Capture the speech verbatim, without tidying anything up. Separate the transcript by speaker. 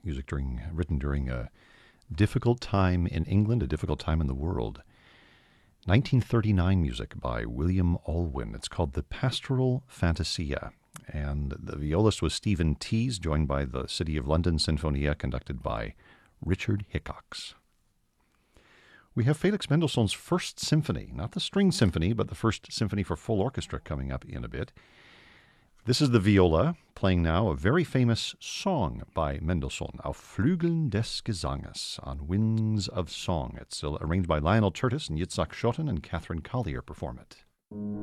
Speaker 1: music during written during a difficult time in England, a difficult time in the world. nineteen thirty-nine music by William Alwyn. It's called the Pastoral Fantasia. And the violist was Stephen Tees, joined by the City of London Sinfonia, conducted by Richard Hickox. We have Felix Mendelssohn's First Symphony, not the String Symphony, but the First Symphony for full orchestra coming up in a bit. This is the viola, playing now a very famous song by Mendelssohn, Auf Flügeln des Gesanges, on Wings of Song. It's arranged by Lionel Curtis and Yitzhak Shoten, and Catherine Collier perform it.